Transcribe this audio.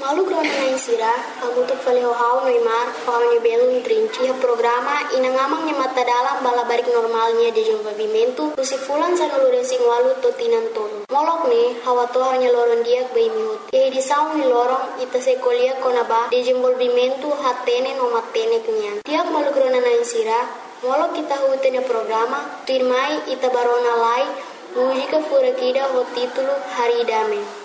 Malu grona na insira, amutuk faleo hau noimar, hau ni belun trinci programa inangamang ni mata dalam bala barik normalnya di desenvolvimento, usifulan sa nuluresi walu totinan tolo. Molok ni hawa to hanya loron dia bei mihut. Ye di saung ni lorong ita sekolia konaba desenvolvimento hatene no matene kenyan. Tiap malu grona na insira, molok kita hutene programa, tuirmai ita barona lai, mujika fura kida ho titulo Hari Dame.